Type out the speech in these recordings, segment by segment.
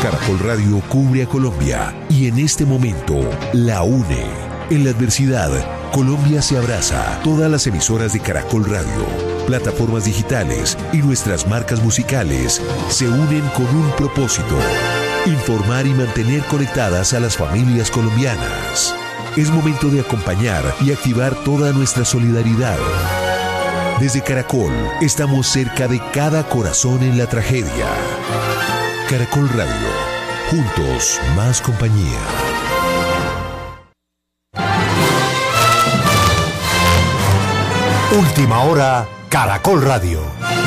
Caracol Radio cubre a Colombia y en este momento la une. En la adversidad, Colombia se abraza. Todas las emisoras de Caracol Radio, plataformas digitales y nuestras marcas musicales se unen con un propósito: informar y mantener conectadas a las familias colombianas. Es momento de acompañar y activar toda nuestra solidaridad. Desde Caracol, estamos cerca de cada corazón en la tragedia. Caracol Radio, juntos, más compañía. Última hora, Caracol Radio.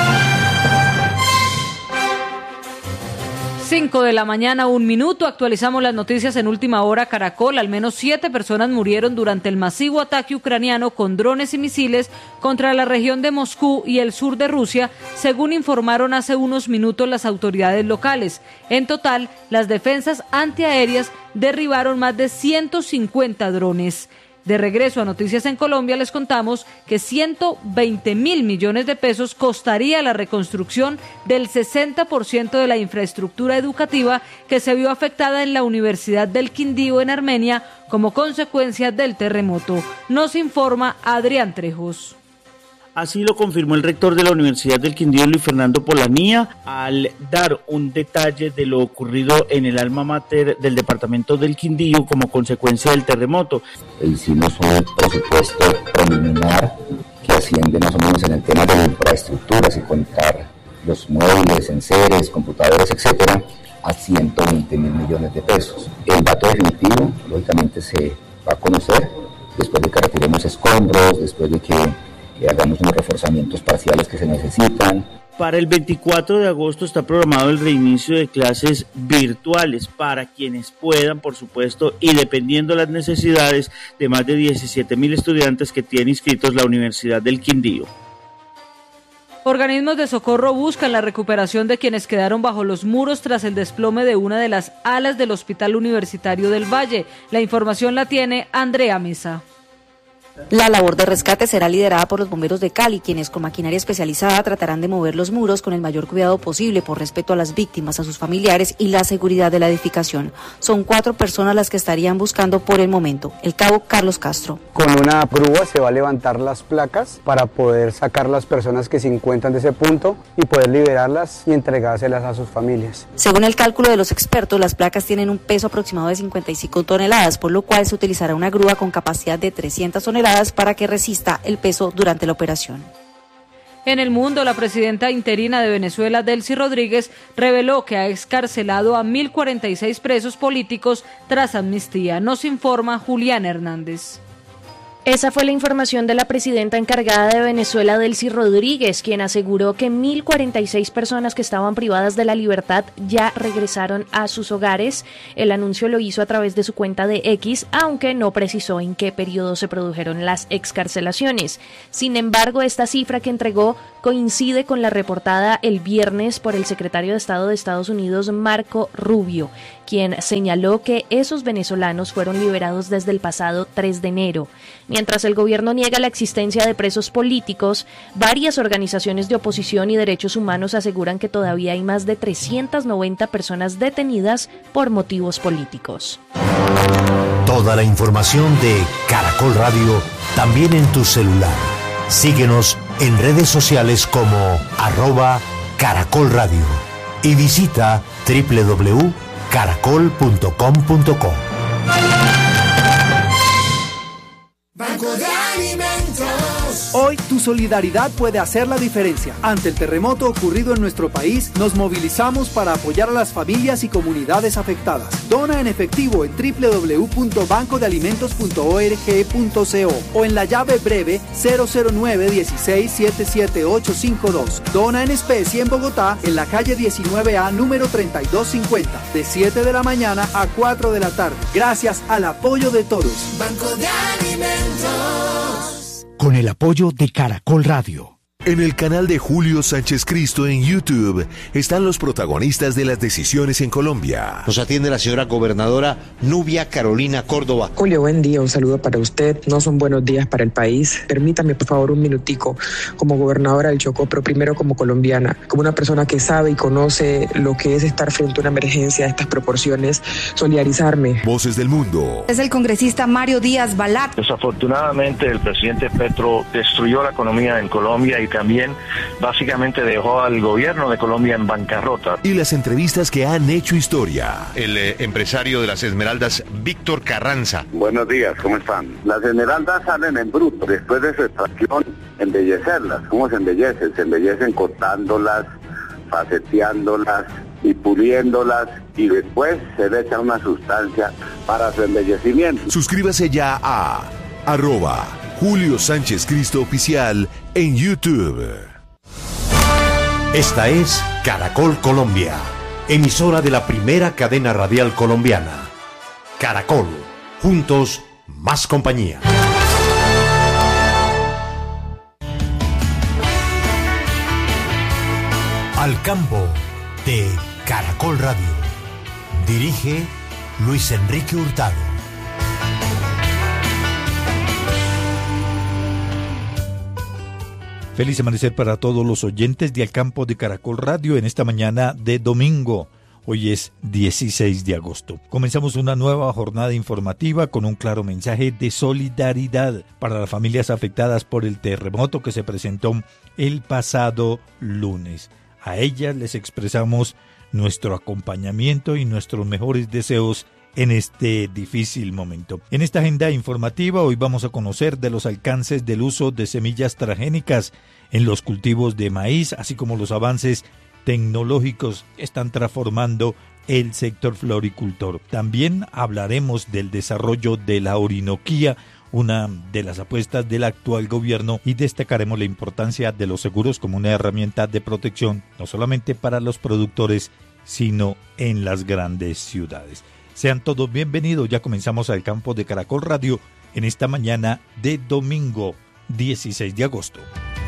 5 de la mañana, 1 minuto. Actualizamos las noticias en Última Hora Caracol. Al menos 7 personas murieron durante el masivo ataque ucraniano con drones y misiles contra la región de Moscú y el sur de Rusia, según informaron hace unos minutos las autoridades locales. En total, las defensas antiaéreas derribaron más de 150 drones. De regreso a Noticias en Colombia, les contamos que 120.000 millones de pesos costaría la reconstrucción del 60% de la infraestructura educativa que se vio afectada en la Universidad del Quindío en Armenia como consecuencia del terremoto. Nos informa Adrián Trejos. Así lo confirmó el rector de la Universidad del Quindío, Luis Fernando Polanía, al dar un detalle de lo ocurrido en el alma mater del departamento del Quindío como consecuencia del terremoto. Hicimos un presupuesto preliminar que asciende más o menos en el tema de la infraestructura, sin contar los muebles, enseres, computadores, etcétera, a 120.000 millones de pesos. El dato definitivo, lógicamente, se va a conocer después de que retiremos escombros, después de que hagamos unos reforzamientos parciales que se necesitan. Para el 24 de agosto está programado el reinicio de clases virtuales para quienes puedan, por supuesto, y dependiendo las necesidades de más de 17.000 estudiantes que tiene inscritos la Universidad del Quindío. Organismos de socorro buscan la recuperación de quienes quedaron bajo los muros tras el desplome de una de las alas del Hospital Universitario del Valle. La información la tiene Andrea Mesa. La labor de rescate será liderada por los bomberos de Cali, quienes con maquinaria especializada tratarán de mover los muros con el mayor cuidado posible por respeto a las víctimas, a sus familiares y la seguridad de la edificación. Son 4 personas las que estarían buscando por el momento. El cabo Carlos Castro. Con una grúa se va a levantar las placas para poder sacar las personas que se encuentran de ese punto y poder liberarlas y entregárselas a sus familias. Según el cálculo de los expertos, las placas tienen un peso aproximado de 55 toneladas, por lo cual se utilizará una grúa con capacidad de 300 toneladas para que resista el peso durante la operación. En el mundo, la presidenta interina de Venezuela, Delcy Rodríguez, reveló que ha excarcelado a 1.046 presos políticos tras amnistía. Nos informa Julián Hernández. Esa fue la información de la presidenta encargada de Venezuela, Delcy Rodríguez, quien aseguró que 1.046 personas que estaban privadas de la libertad ya regresaron a sus hogares. El anuncio lo hizo a través de su cuenta de X, aunque no precisó en qué periodo se produjeron las excarcelaciones. Sin embargo, esta cifra que entregó coincide con la reportada el viernes por el secretario de Estado de Estados Unidos, Marco Rubio, quien señaló que esos venezolanos fueron liberados desde el pasado 3 de enero. Mientras el gobierno niega la existencia de presos políticos, varias organizaciones de oposición y derechos humanos aseguran que todavía hay más de 390 personas detenidas por motivos políticos. Toda la información de Caracol Radio también en tu celular. Síguenos en redes sociales como @Caracol Radio y visita www.caracol.com.co. Banco de Alimentos. Hoy tu solidaridad puede hacer la diferencia. Ante el terremoto ocurrido en nuestro país, nos movilizamos para apoyar a las familias y comunidades afectadas. Dona en efectivo en www.bancodealimentos.org.co o en la llave breve 009-16-77852. Dona en especie en Bogotá, en la calle 19A, número 3250, de 7 de la mañana a 4 de la tarde. Gracias al apoyo de todos. Banco de Alimentos. Con el apoyo de Caracol Radio. En el canal de Julio Sánchez Cristo en YouTube están los protagonistas de las decisiones en Colombia. Nos atiende la señora gobernadora Nubia Carolina Córdoba. Julio, buen día, un saludo para usted. No son buenos días para el país. Permítame, por favor, un minutico como gobernadora del Chocó, pero primero como colombiana, como una persona que sabe y conoce lo que es estar frente a una emergencia de estas proporciones, solidarizarme. Voces del mundo. Es el congresista Mario Díaz Balart. Desafortunadamente, el presidente Petro destruyó la economía en Colombia y también básicamente dejó al gobierno de Colombia en bancarrota. Y las entrevistas que han hecho historia. El empresario de las Esmeraldas, Víctor Carranza. Buenos días, ¿cómo están? Las esmeraldas salen en bruto, después de su extracción, embellecerlas. ¿Cómo se embellecen? Se embellecen cortándolas, faceteándolas y puliéndolas, y después se le echa una sustancia para su embellecimiento. Suscríbase ya a @Julio Sánchez Cristo Oficial en YouTube. Esta es Caracol Colombia, emisora de la primera cadena radial colombiana. Caracol, juntos, más compañía. Al campo de Caracol Radio. Dirige Luis Enrique Hurtado. Feliz amanecer para todos los oyentes de Al Campo de Caracol Radio en esta mañana de domingo. Hoy es 16 de agosto. Comenzamos una nueva jornada informativa con un claro mensaje de solidaridad para las familias afectadas por el terremoto que se presentó el pasado lunes. A ellas les expresamos nuestro acompañamiento y nuestros mejores deseos en este difícil momento. En esta agenda informativa hoy vamos a conocer de los alcances del uso de semillas transgénicas en los cultivos de maíz, así como los avances tecnológicos que están transformando el sector floricultor. También hablaremos del desarrollo de la Orinoquía, una de las apuestas del actual gobierno, y destacaremos la importancia de los seguros como una herramienta de protección, no solamente para los productores, sino en las grandes ciudades. Sean todos bienvenidos, ya comenzamos Al Campo de Caracol Radio en esta mañana de domingo 16 de agosto.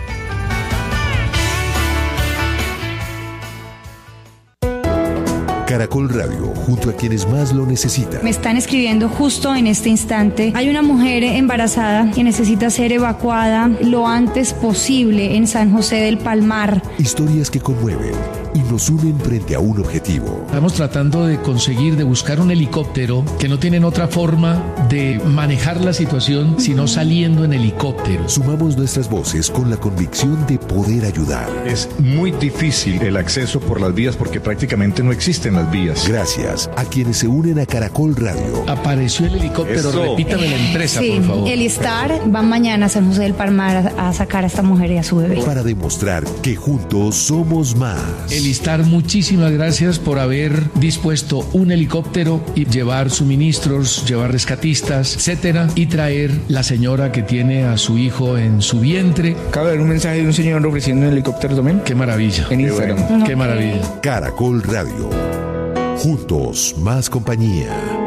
Caracol Radio, junto a quienes más lo necesitan. Me están escribiendo justo en este instante. Hay una mujer embarazada que necesita ser evacuada lo antes posible en San José del Palmar. Historias que conmueven y nos unen frente a un objetivo. Estamos tratando de conseguir, de buscar un helicóptero que no tienen otra forma de manejar la situación sino saliendo en helicóptero. Sumamos nuestras voces con la convicción de poder ayudar. Es muy difícil el acceso por las vías porque prácticamente no existen las vías. Gracias a quienes se unen a Caracol Radio. Apareció el helicóptero, Eso. Repítame la empresa, sí, por favor. El Star va mañana a San José del Palmar a sacar a esta mujer y a su bebé. Para demostrar que juntos somos más. El Star, muchísimas gracias por haber dispuesto un helicóptero y llevar suministros, llevar rescatistas, etcétera, y traer la señora que tiene a su hijo en su vientre. Acabo de ver un mensaje de un señor ofreciendo un helicóptero también. Qué maravilla. En Instagram. Bueno. Qué maravilla. Caracol Radio. Juntos, más compañía.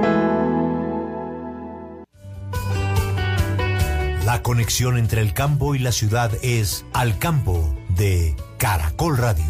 La conexión entre el campo y la ciudad es Al Campo de Caracol Radio.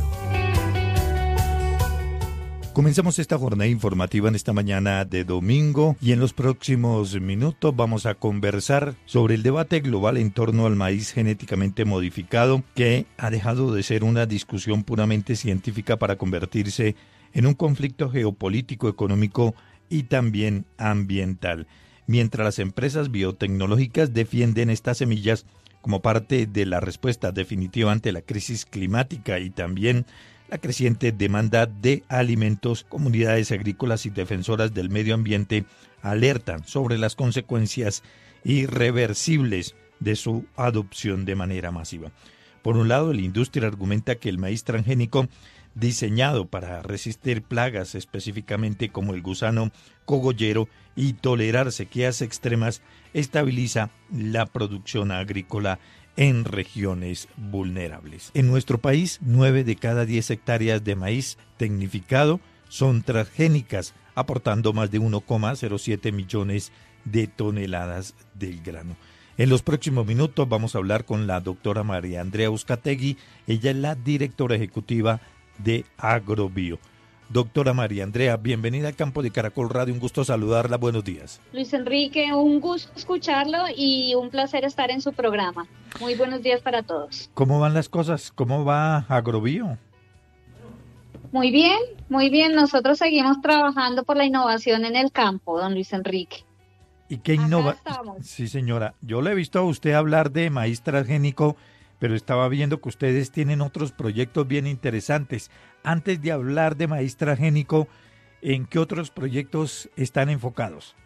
Comenzamos esta jornada informativa en esta mañana de domingo y en los próximos minutos vamos a conversar sobre el debate global en torno al maíz genéticamente modificado, que ha dejado de ser una discusión puramente científica para convertirse en un conflicto geopolítico, económico y también ambiental. Mientras las empresas biotecnológicas defienden estas semillas como parte de la respuesta definitiva ante la crisis climática y también la creciente demanda de alimentos, comunidades agrícolas y defensoras del medio ambiente alertan sobre las consecuencias irreversibles de su adopción de manera masiva. Por un lado, la industria argumenta que el maíz transgénico, diseñado para resistir plagas específicamente como el gusano cogollero y tolerar sequías extremas, estabiliza la producción agrícola en regiones vulnerables. En nuestro país, 9 de cada 10 hectáreas de maíz tecnificado son transgénicas, aportando más de 1,07 millones de toneladas del grano. En los próximos minutos vamos a hablar con la doctora María Andrea Uzcategui. Ella es la directora ejecutiva de Agrobio. Doctora María Andrea, bienvenida al campo de Caracol Radio, un gusto saludarla, buenos días. Luis Enrique, un gusto escucharlo y un placer estar en su programa. Muy buenos días para todos. ¿Cómo van las cosas? ¿Cómo va Agrobio? Muy bien, muy bien. Nosotros seguimos trabajando por la innovación en el campo, don Luis Enrique. ¿Y qué innova? Sí, señora, yo le he visto a usted hablar de maíz transgénico, pero estaba viendo que ustedes tienen otros proyectos bien interesantes. Antes de hablar de maíz transgénico, ¿en qué otros proyectos están enfocados?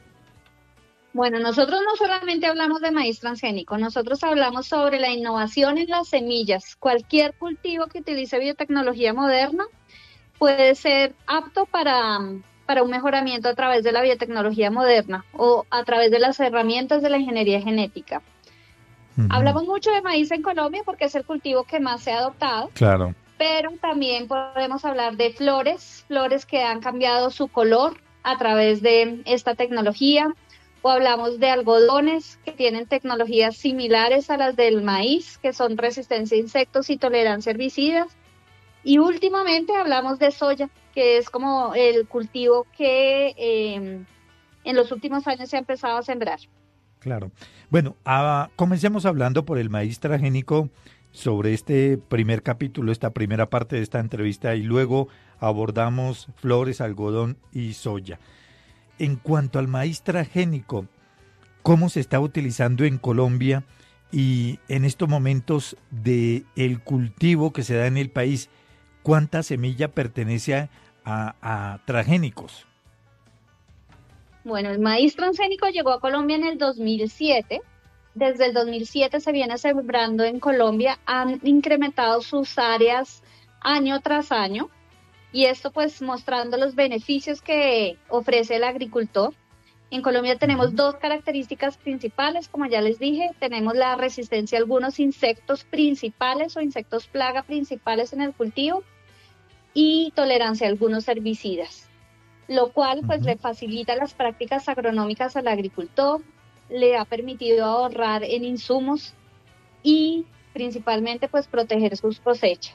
Bueno, nosotros no solamente hablamos de maíz transgénico, nosotros hablamos sobre la innovación en las semillas. Cualquier cultivo que utilice biotecnología moderna puede ser apto para un mejoramiento a través de la biotecnología moderna o a través de las herramientas de la ingeniería genética. Hablamos mucho de maíz en Colombia porque es el cultivo que más se ha adoptado. Claro. Pero también podemos hablar de flores que han cambiado su color a través de esta tecnología. O hablamos de algodones que tienen tecnologías similares a las del maíz, que son resistencia a insectos y tolerancia a herbicidas. Y últimamente hablamos de soya, que es como el cultivo que en los últimos años se ha empezado a sembrar. Claro. Bueno, comencemos hablando por el maíz transgénico sobre este primer capítulo, esta primera parte de esta entrevista, y luego abordamos flores, algodón y soya. En cuanto al maíz transgénico, ¿cómo se está utilizando en Colombia y en estos momentos del cultivo que se da en el país? ¿Cuánta semilla pertenece a transgénicos? Bueno, el maíz transgénico llegó a Colombia en el 2007. Desde el 2007 se viene sembrando en Colombia, han incrementado sus áreas año tras año y esto pues mostrando los beneficios que ofrece el agricultor. En Colombia tenemos dos características principales, como ya les dije, tenemos la resistencia a algunos insectos principales o insectos plaga principales en el cultivo y tolerancia a algunos herbicidas, lo cual pues le facilita las prácticas agronómicas al agricultor, le ha permitido ahorrar en insumos y principalmente pues proteger sus cosechas.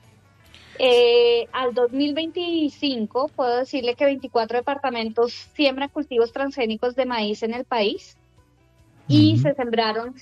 Al 2025 puedo decirle que 24 departamentos siembran cultivos transgénicos de maíz en el país y se sembraron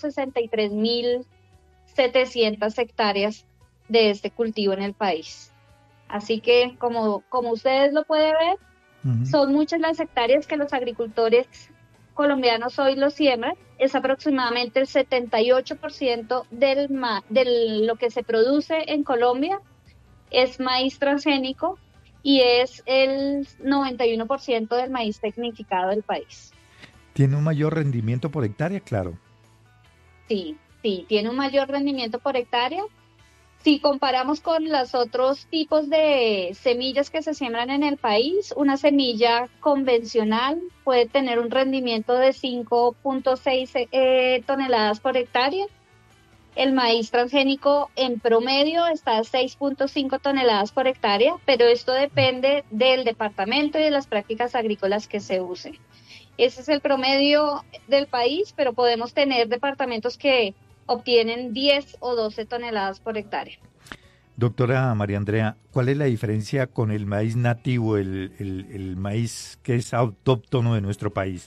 163.700 hectáreas de este cultivo en el país. Así que como ustedes lo pueden ver, son muchas las hectáreas que los agricultores colombianos hoy lo siembran. Es aproximadamente el 78% de lo que se produce en Colombia es maíz transgénico y es el 91% del maíz tecnificado del país. ¿Tiene un mayor rendimiento por hectárea? Claro. Sí, tiene un mayor rendimiento por hectárea. Si comparamos con los otros tipos de semillas que se siembran en el país, una semilla convencional puede tener un rendimiento de 5.6 toneladas por hectárea. El maíz transgénico en promedio está a 6.5 toneladas por hectárea, pero esto depende del departamento y de las prácticas agrícolas que se usen. Ese es el promedio del país, pero podemos tener departamentos que obtienen 10 o 12 toneladas por hectárea. Doctora María Andrea, ¿cuál es la diferencia con el maíz nativo, el maíz que es autóctono de nuestro país?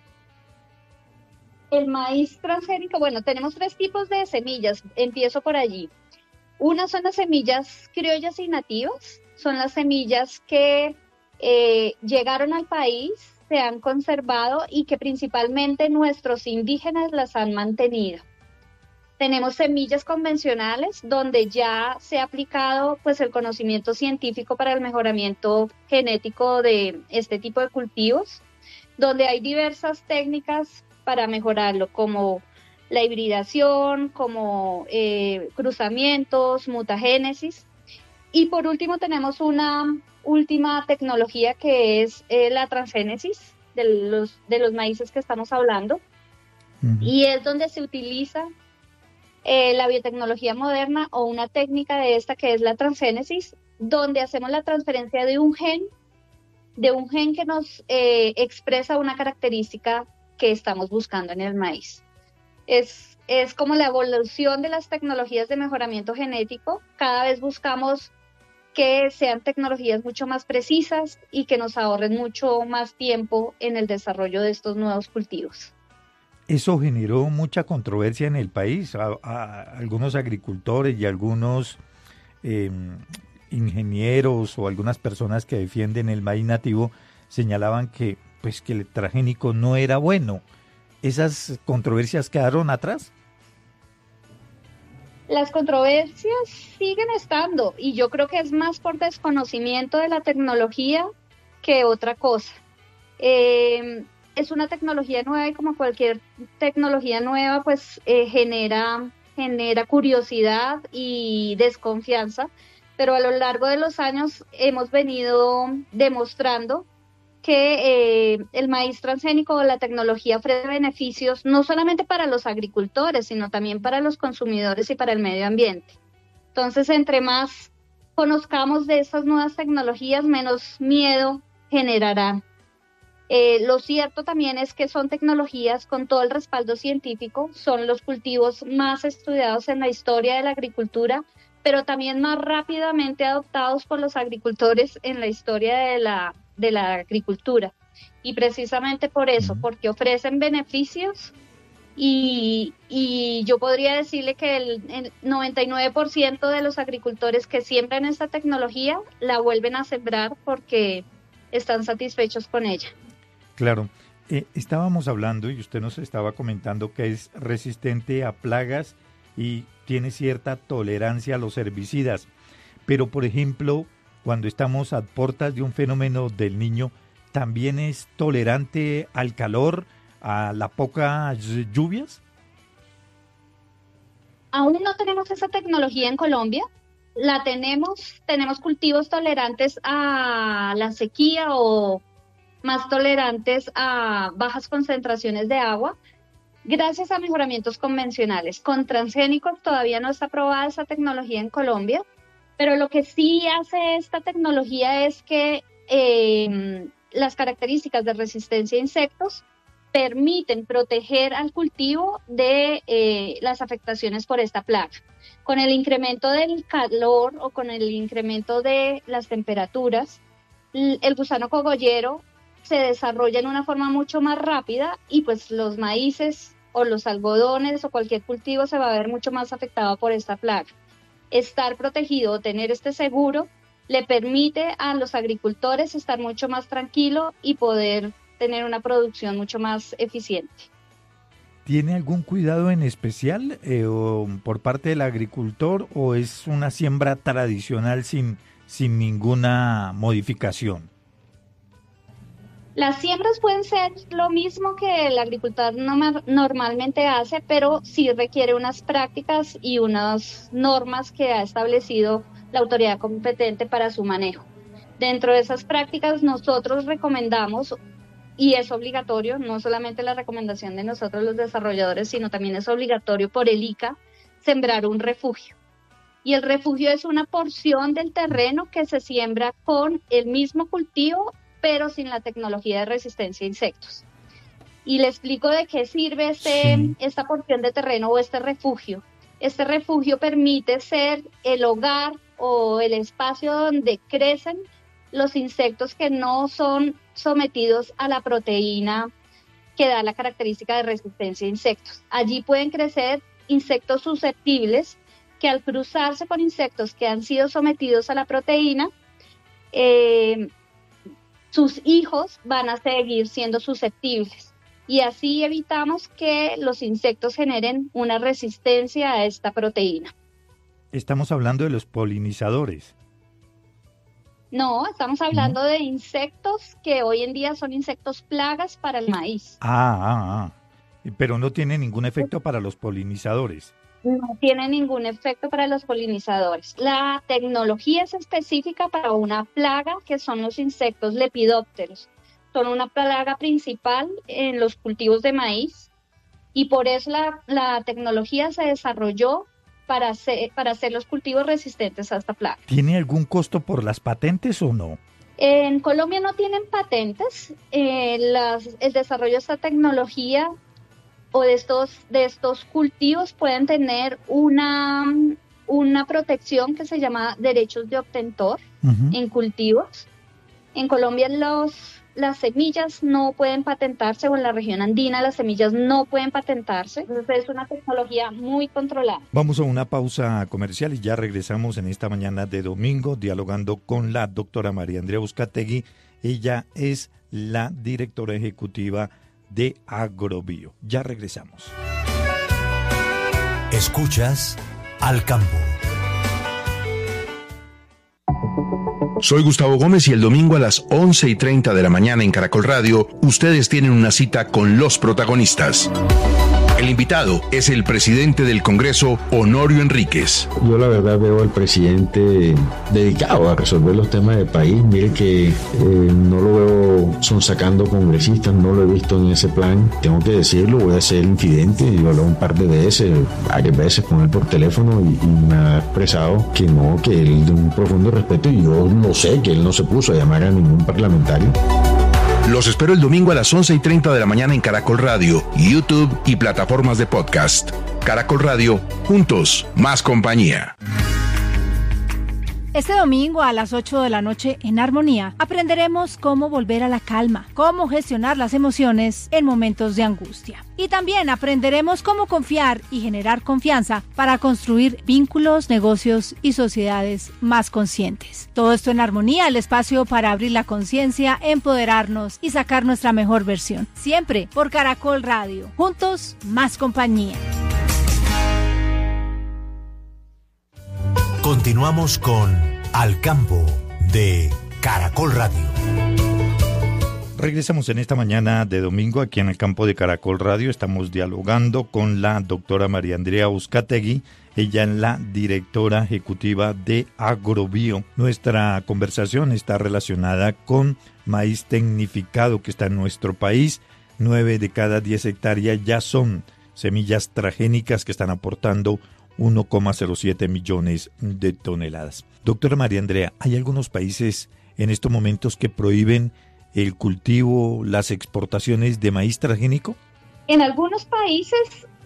El maíz transgénico, bueno, tenemos tres tipos de semillas, empiezo por allí. Una son las semillas criollas y nativas, son las semillas que llegaron al país, se han conservado y que principalmente nuestros indígenas las han mantenido. Tenemos semillas convencionales donde ya se ha aplicado pues el conocimiento científico para el mejoramiento genético de este tipo de cultivos, donde hay diversas técnicas para mejorarlo, como la hibridación, como cruzamientos, mutagénesis. Y por último tenemos una última tecnología que es la transgénesis de los maíces que estamos hablando, y es donde se utiliza la biotecnología moderna o una técnica de esta que es la transgénesis, donde hacemos la transferencia de un gen que nos expresa una característica que estamos buscando en el maíz. Es como la evolución de las tecnologías de mejoramiento genético. Cada vez buscamos que sean tecnologías mucho más precisas y que nos ahorren mucho más tiempo en el desarrollo de estos nuevos cultivos. Eso generó mucha controversia en el país. Algunos agricultores y algunos ingenieros o algunas personas que defienden el maíz nativo señalaban que el transgénico no era bueno. ¿Esas controversias quedaron atrás? Las controversias siguen estando y yo creo que es más por desconocimiento de la tecnología que otra cosa. Es una tecnología nueva y como cualquier tecnología nueva pues genera curiosidad y desconfianza, pero a lo largo de los años hemos venido demostrando que el maíz transgénico o la tecnología ofrece beneficios no solamente para los agricultores, sino también para los consumidores y para el medio ambiente. Entonces, entre más conozcamos de estas nuevas tecnologías, menos miedo generarán. Lo cierto también es que son tecnologías con todo el respaldo científico, son los cultivos más estudiados en la historia de la agricultura, pero también más rápidamente adoptados por los agricultores en la historia de la agricultura. Y precisamente por eso, porque ofrecen beneficios y yo podría decirle que el 99% de los agricultores que siembran esta tecnología la vuelven a sembrar porque están satisfechos con ella. Claro, estábamos hablando y usted nos estaba comentando que es resistente a plagas y tiene cierta tolerancia a los herbicidas, pero por ejemplo, cuando estamos a puertas de un fenómeno del Niño, ¿también es tolerante al calor, a las pocas lluvias? Aún no tenemos esa tecnología en Colombia. La tenemos cultivos tolerantes a la sequía o más tolerantes a bajas concentraciones de agua, gracias a mejoramientos convencionales. Con transgénicos todavía no está aprobada esa tecnología en Colombia, pero lo que sí hace esta tecnología es que las características de resistencia a insectos permiten proteger al cultivo de las afectaciones por esta plaga. Con el incremento del calor o con el incremento de las temperaturas, el gusano cogollero se desarrolla en una forma mucho más rápida y pues los maíces o los algodones o cualquier cultivo se va a ver mucho más afectado por esta plaga. Estar protegido o tener este seguro le permite a los agricultores estar mucho más tranquilo y poder tener una producción mucho más eficiente. ¿Tiene algún cuidado en especial por parte del agricultor o es una siembra tradicional sin ninguna modificación? Las siembras pueden ser lo mismo que el agricultor normalmente hace, pero sí requiere unas prácticas y unas normas que ha establecido la autoridad competente para su manejo. Dentro de esas prácticas nosotros recomendamos, y es obligatorio, no solamente la recomendación de nosotros los desarrolladores, sino también es obligatorio por el ICA, sembrar un refugio. Y el refugio es una porción del terreno que se siembra con el mismo cultivo, pero sin la tecnología de resistencia a insectos. Y le explico de qué sirve esta porción de terreno o este refugio. Este refugio permite ser el hogar o el espacio donde crecen los insectos que no son sometidos a la proteína que da la característica de resistencia a insectos. Allí pueden crecer insectos susceptibles que al cruzarse con insectos que han sido sometidos a la proteína, sus hijos van a seguir siendo susceptibles y así evitamos que los insectos generen una resistencia a esta proteína. Estamos hablando de los polinizadores. No, estamos hablando de insectos que hoy en día son insectos plagas para el maíz. Pero no tiene ningún efecto para los polinizadores. No tiene ningún efecto para los polinizadores. La tecnología es específica para una plaga que son los insectos lepidópteros. Son una plaga principal en los cultivos de maíz y por eso la tecnología se desarrolló para hacer los cultivos resistentes a esta plaga. ¿Tiene algún costo por las patentes o no? En Colombia no tienen patentes. El desarrollo de esta tecnología o de estos cultivos pueden tener una protección que se llama derechos de obtentor en cultivos. En Colombia las semillas no pueden patentarse, o en la región andina las semillas no pueden patentarse. Entonces es una tecnología muy controlada. Vamos a una pausa comercial y ya regresamos en esta mañana de domingo dialogando con la doctora María Andrea Uzcategui. Ella es la directora ejecutiva de Agrobio. Ya regresamos. Escuchas Al Campo. Soy Gustavo Gómez y el domingo a las 11:30 de la mañana en Caracol Radio, ustedes tienen una cita con los protagonistas. El invitado es el presidente del Congreso, Honorio Enríquez. Yo la verdad veo al presidente dedicado a resolver los temas del país. Mire que no lo veo sonsacando congresistas, no lo he visto en ese plan. Tengo que decirlo, voy a ser infidente. Yo hablé un par de veces, varias veces con él por teléfono y me ha expresado que no, que él de un profundo respeto, y yo no sé, que él no se puso a llamar a ningún parlamentario. Los espero el domingo a las 11:30 de la mañana en Caracol Radio, YouTube y plataformas de podcast. Caracol Radio, juntos, más compañía. Este domingo a las 8 de la noche en Armonía aprenderemos cómo volver a la calma, cómo gestionar las emociones en momentos de angustia. Y también aprenderemos cómo confiar y generar confianza para construir vínculos, negocios y sociedades más conscientes. Todo esto en Armonía, el espacio para abrir la conciencia, empoderarnos y sacar nuestra mejor versión. Siempre por Caracol Radio. Juntos, más compañía. Continuamos con Al Campo de Caracol Radio. Regresamos en esta mañana de domingo aquí en el campo de Caracol Radio. Estamos dialogando con la doctora María Andrea Uzcategui. Ella es la directora ejecutiva de Agrobio. Nuestra conversación está relacionada con maíz tecnificado que está en nuestro país. 9 de cada 10 hectáreas ya son semillas transgénicas que están aportando 1,07 millones de toneladas. Doctora María Andrea, ¿hay algunos países en estos momentos que prohíben el cultivo, las exportaciones de maíz transgénico? En algunos países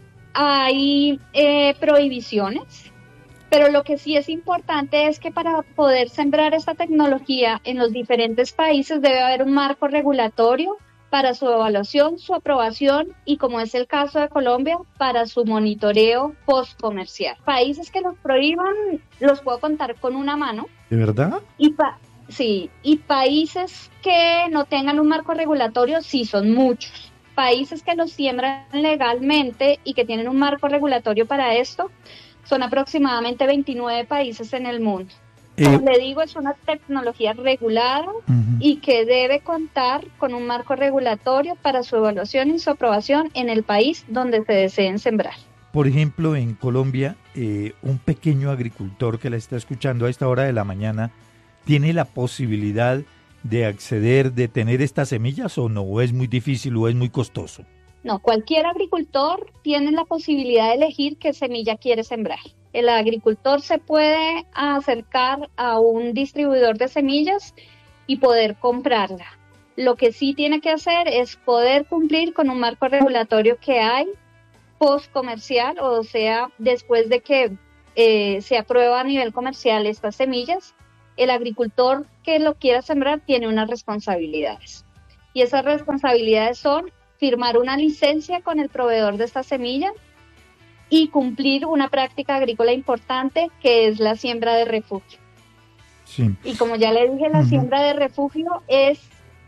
hay prohibiciones, pero lo que sí es importante es que para poder sembrar esta tecnología en los diferentes países debe haber un marco regulatorio para su evaluación, su aprobación y, como es el caso de Colombia, para su monitoreo postcomercial. Países que los prohíban los puedo contar con una mano. ¿De verdad? Sí, y países que no tengan un marco regulatorio sí son muchos. Países que los siembran legalmente y que tienen un marco regulatorio para esto son aproximadamente 29 países en el mundo. Como le digo, es una tecnología regulada y que debe contar con un marco regulatorio para su evaluación y su aprobación en el país donde se deseen sembrar. Por ejemplo, en Colombia, un pequeño agricultor que la está escuchando a esta hora de la mañana, ¿tiene la posibilidad de acceder, de tener estas semillas o no? ¿O es muy difícil o es muy costoso? No, cualquier agricultor tiene la posibilidad de elegir qué semilla quiere sembrar. El agricultor se puede acercar a un distribuidor de semillas y poder comprarla. Lo que sí tiene que hacer es poder cumplir con un marco regulatorio que hay post-comercial, o sea, después de que se aprueba a nivel comercial estas semillas, el agricultor que lo quiera sembrar tiene unas responsabilidades. Y esas responsabilidades son firmar una licencia con el proveedor de esta semilla y cumplir una práctica agrícola importante que es la siembra de refugio. Sí. Y como ya le dije, la siembra de refugio es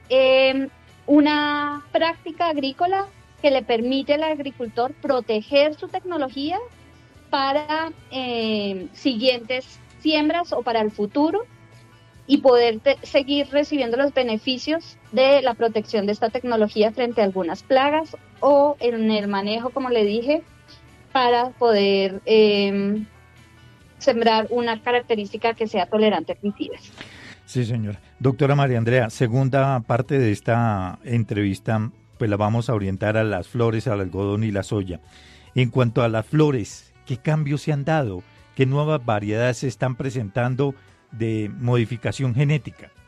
una práctica agrícola que le permite al agricultor proteger su tecnología para siguientes siembras o para el futuro y poder seguir recibiendo los beneficios de la protección de esta tecnología frente a algunas plagas o en el manejo, como le dije, para poder sembrar una característica que sea tolerante a herbicidas. Sí, señora. Doctora María Andrea, segunda parte de esta entrevista, pues la vamos a orientar a las flores, al algodón y la soya. En cuanto a las flores, ¿qué cambios se han dado? ¿Qué nuevas variedades se están presentando de modificación genética?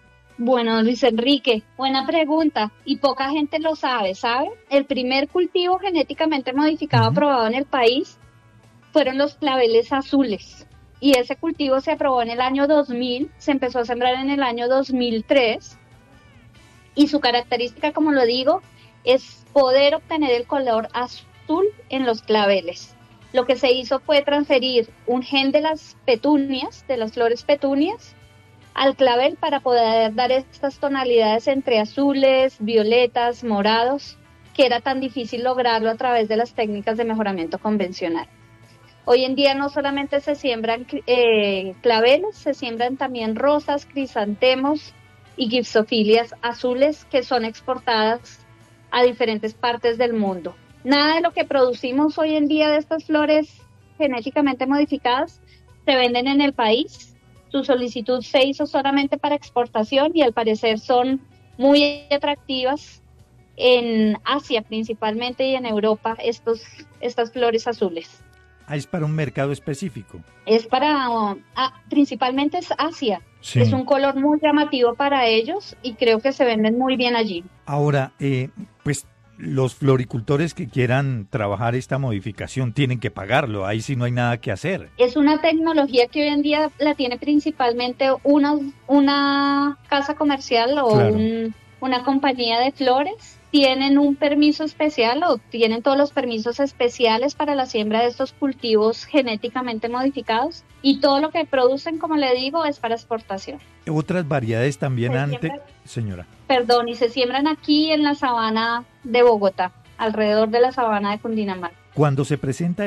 Bueno, Luis Enrique, buena pregunta y poca gente lo sabe, ¿sabe? El primer cultivo genéticamente modificado aprobado en el país fueron los claveles azules y ese cultivo se aprobó en el año 2000, se empezó a sembrar en el año 2003 y su característica, como lo digo, es poder obtener el color azul en los claveles. Lo que se hizo fue transferir un gen de las petunias, de las flores petunias, al clavel para poder dar estas tonalidades entre azules, violetas, morados, que era tan difícil lograrlo a través de las técnicas de mejoramiento convencional. Hoy en día no solamente se siembran claveles, se siembran también rosas, crisantemos y gipsofilias azules que son exportadas a diferentes partes del mundo. Nada de lo que producimos hoy en día de estas flores genéticamente modificadas se venden en el país. Su solicitud se hizo solamente para exportación y al parecer son muy atractivas en Asia principalmente y en Europa estas flores azules. Es para un mercado específico. Es para, principalmente es Asia. Sí. Es un color muy llamativo para ellos y creo que se venden muy bien allí. Ahora, pues los floricultores que quieran trabajar esta modificación tienen que pagarlo, ahí sí no hay nada que hacer. Es una tecnología que hoy en día la tiene principalmente una casa comercial o claro. Una compañía de flores. Tienen un permiso especial o tienen todos los permisos especiales para la siembra de estos cultivos genéticamente modificados y todo lo que producen, como le digo, es para exportación. Otras variedades también señora. Perdón, y se siembran aquí en la sabana de Bogotá, alrededor de la sabana de Cundinamarca. Cuando se presenta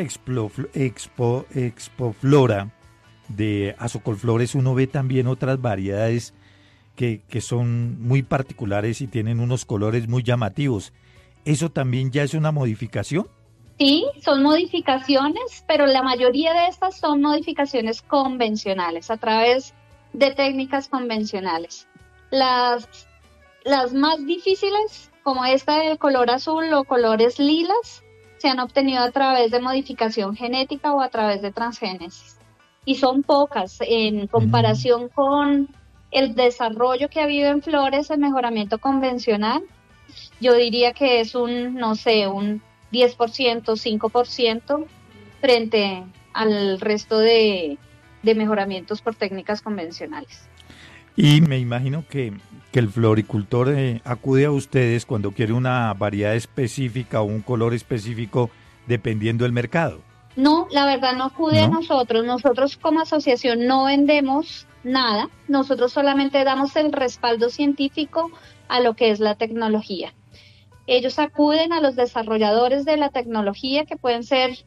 Expoflora de Azocolflores, uno ve también otras variedades que son muy particulares y tienen unos colores muy llamativos. ¿Eso también ya es una modificación? Sí, son modificaciones, pero la mayoría de estas son modificaciones convencionales, a través de técnicas convencionales. Las más difíciles, como esta del color azul o colores lilas, se han obtenido a través de modificación genética o a través de transgénesis. Y son pocas en comparación con el desarrollo que ha habido en flores, el mejoramiento convencional. Yo diría que es un 10%, 5% frente al resto de mejoramientos por técnicas convencionales. Y me imagino que el floricultor acude a ustedes cuando quiere una variedad específica o un color específico dependiendo del mercado. No, la verdad no acude a nosotros. Nosotros como asociación no vendemos nada. Nosotros solamente damos el respaldo científico a lo que es la tecnología. Ellos acuden a los desarrolladores de la tecnología, que pueden ser,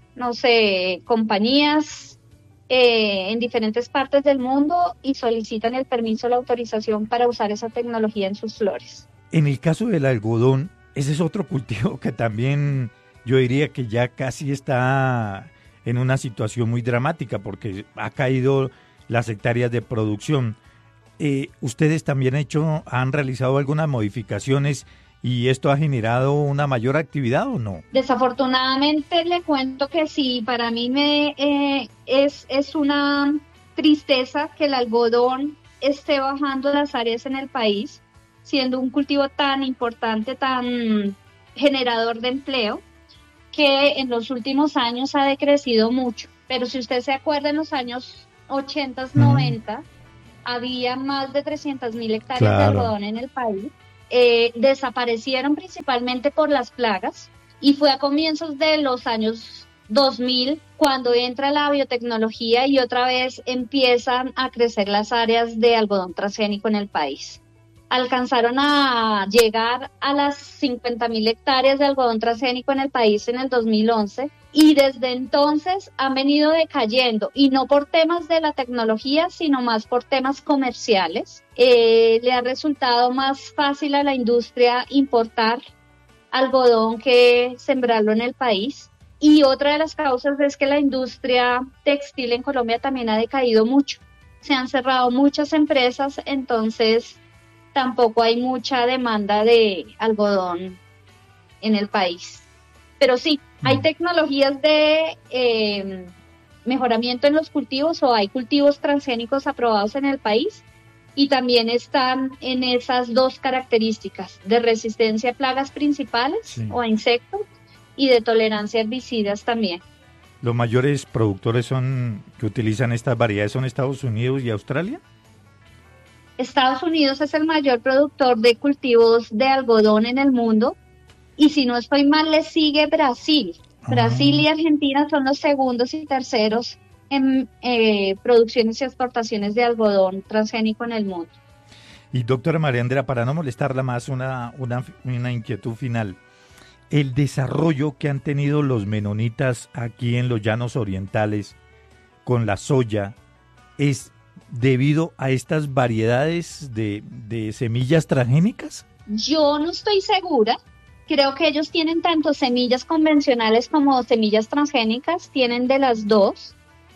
compañías en diferentes partes del mundo, y solicitan el permiso, la autorización para usar esa tecnología en sus flores. En el caso del algodón, ese es otro cultivo que también yo diría que ya casi está en una situación muy dramática porque ha caído las hectáreas de producción. ¿Ustedes también han realizado algunas modificaciones y esto ha generado una mayor actividad o no? Desafortunadamente le cuento que sí, para mí es una tristeza que el algodón esté bajando las áreas en el país, siendo un cultivo tan importante, tan generador de empleo, que en los últimos años ha decrecido mucho. Pero si usted se acuerda, en los años 80, 90, había más de 300.000 hectáreas de algodón en el país. Desaparecieron principalmente por las plagas, y fue a comienzos de los años 2000 cuando entra la biotecnología y otra vez empiezan a crecer las áreas de algodón transgénico en el país. Alcanzaron a llegar a las 50.000 hectáreas de algodón transgénico en el país en el 2011, y desde entonces han venido decayendo, y no por temas de la tecnología, sino más por temas comerciales. Le ha resultado más fácil a la industria importar algodón que sembrarlo en el país. Y otra de las causas es que la industria textil en Colombia también ha decaído mucho. Se han cerrado muchas empresas, entonces tampoco hay mucha demanda de algodón en el país. Pero sí, hay tecnologías de mejoramiento en los cultivos, o hay cultivos transgénicos aprobados en el país, y también están en esas dos características de resistencia a plagas principales o a insectos y de tolerancia a herbicidas también. ¿Los mayores productores que utilizan estas variedades son Estados Unidos y Australia? Estados Unidos es el mayor productor de cultivos de algodón en el mundo y si no estoy mal le sigue Brasil. Brasil y Argentina son los segundos y terceros en producciones y exportaciones de algodón transgénico en el mundo. Y doctora María Andrea, para no molestarla más, una inquietud final. El desarrollo que han tenido los menonitas aquí en los llanos orientales con la soya es debido a estas variedades de semillas transgénicas? Yo no estoy segura. Creo que ellos tienen tanto semillas convencionales como semillas transgénicas, tienen de las dos.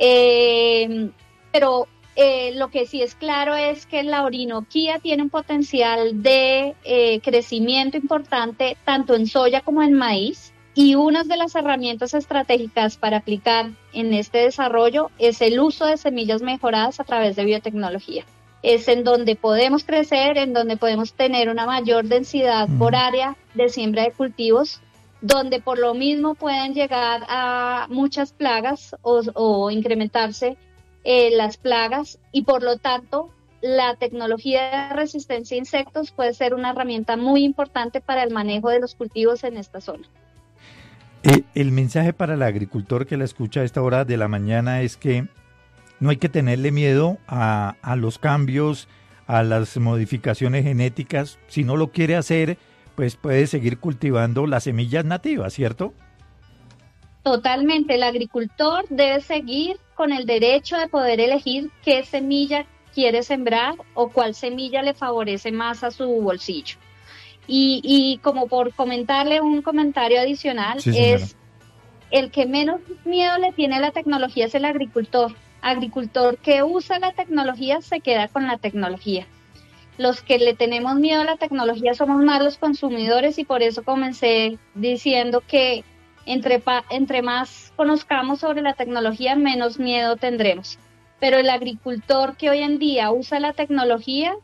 Pero lo que sí es claro es que la Orinoquía tiene un potencial de crecimiento importante tanto en soya como en maíz, y una de las herramientas estratégicas para aplicar en este desarrollo es el uso de semillas mejoradas a través de biotecnología. Es en donde podemos crecer, en donde podemos tener una mayor densidad por área de siembra de cultivos, donde por lo mismo pueden llegar a muchas plagas o incrementarse las plagas, y por lo tanto la tecnología de resistencia a insectos puede ser una herramienta muy importante para el manejo de los cultivos en esta zona. El mensaje para el agricultor que la escucha a esta hora de la mañana es que no hay que tenerle miedo a los cambios, a las modificaciones genéticas. Si no lo quiere hacer, pues puede seguir cultivando las semillas nativas, ¿cierto? Totalmente, el agricultor debe seguir con el derecho de poder elegir qué semilla quiere sembrar o cuál semilla le favorece más a su bolsillo. Y como por comentarle un comentario adicional, es el que menos miedo le tiene a la tecnología es el agricultor. Agricultor que usa la tecnología se queda con la tecnología. Los que le tenemos miedo a la tecnología somos más los consumidores, y por eso comencé diciendo que entre más conozcamos sobre la tecnología, menos miedo tendremos. Pero el agricultor que hoy en día usa la tecnología,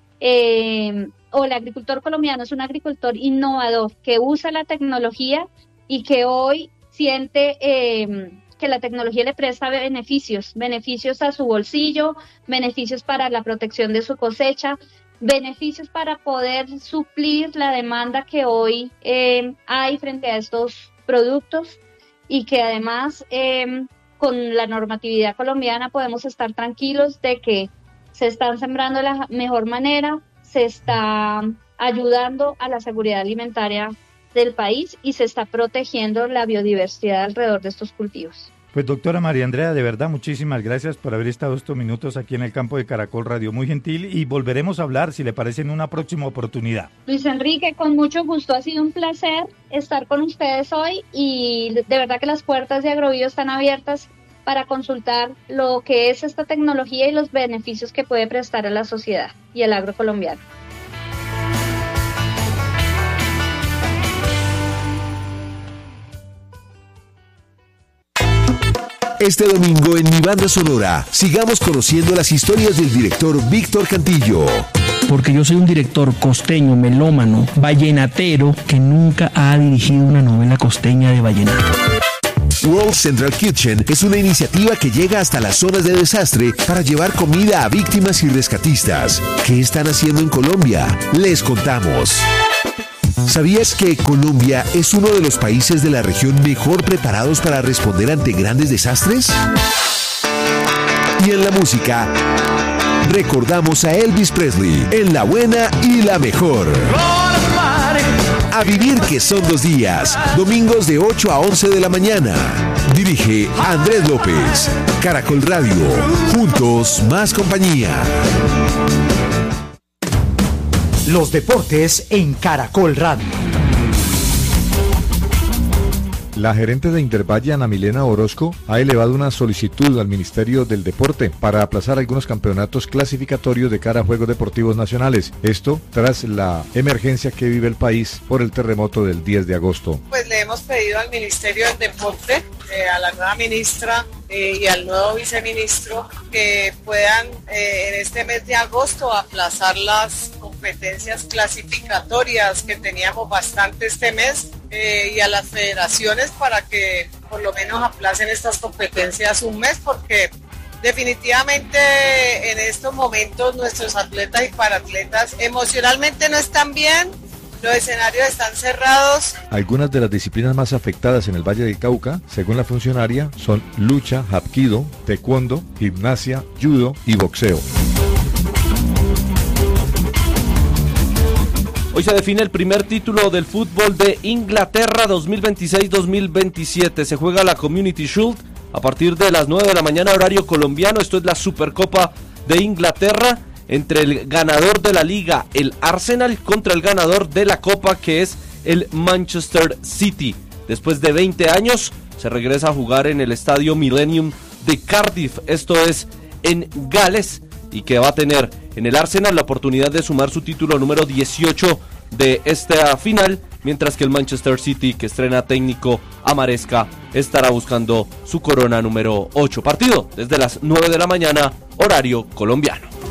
o el agricultor colombiano es un agricultor innovador que usa la tecnología y que hoy siente que la tecnología le presta beneficios a su bolsillo, beneficios para la protección de su cosecha, beneficios para poder suplir la demanda que hoy hay frente a estos productos, y que además con la normatividad colombiana podemos estar tranquilos de que se están sembrando de la mejor manera, se está ayudando a la seguridad alimentaria del país y se está protegiendo la biodiversidad alrededor de estos cultivos. Pues doctora María Andrea, de verdad muchísimas gracias por haber estado estos minutos aquí en el campo de Caracol Radio, muy gentil, y volveremos a hablar, si le parece, en una próxima oportunidad. Luis Enrique, con mucho gusto, ha sido un placer estar con ustedes hoy, y de verdad que las puertas de Agrobio están abiertas para consultar lo que es esta tecnología y los beneficios que puede prestar a la sociedad y al agro colombiano. Este domingo en Mi Banda Sonora, sigamos conociendo las historias del director Víctor Cantillo. Porque yo soy un director costeño, melómano, vallenatero, que nunca ha dirigido una novela costeña de vallenato. World Central Kitchen es una iniciativa que llega hasta las zonas de desastre para llevar comida a víctimas y rescatistas. ¿Qué están haciendo en Colombia? Les contamos. ¿Sabías que Colombia es uno de los países de la región mejor preparados para responder ante grandes desastres? Y en la música, recordamos a Elvis Presley en La Buena y la Mejor. A vivir, que son 2 días, domingos de 8 a 11 de la mañana. Dirige Andrés López. Caracol Radio, juntos más compañía. Los deportes en Caracol Radio. La gerente de Intervalle, Ana Milena Orozco, ha elevado una solicitud al Ministerio del Deporte para aplazar algunos campeonatos clasificatorios de cara a Juegos Deportivos Nacionales. Esto tras la emergencia que vive el país por el terremoto del 10 de agosto. Pues le hemos pedido al Ministerio del Deporte, a la nueva ministra, y al nuevo viceministro que puedan en este mes de agosto aplazar las competencias clasificatorias que teníamos bastante este mes y a las federaciones para que por lo menos aplacen estas competencias un mes, porque definitivamente en estos momentos nuestros atletas y paratletas emocionalmente no están bien, los escenarios están cerrados. Algunas de las disciplinas más afectadas en el Valle del Cauca, según la funcionaria, son lucha, hapkido, taekwondo, gimnasia, judo y boxeo. Hoy se define el primer título del fútbol de Inglaterra 2026-2027. Se juega la Community Shield a partir de las 9 de la mañana horario colombiano. Esto es la Supercopa de Inglaterra entre el ganador de la liga, el Arsenal, contra el ganador de la Copa, que es el Manchester City. Después de 20 años se regresa a jugar en el Estadio Millennium de Cardiff. Esto es en Gales, y que va a tener en el Arsenal la oportunidad de sumar su título número 18 de esta final, mientras que el Manchester City, que estrena técnico a Maresca, estará buscando su corona número 8. Partido desde las 9 de la mañana, horario colombiano.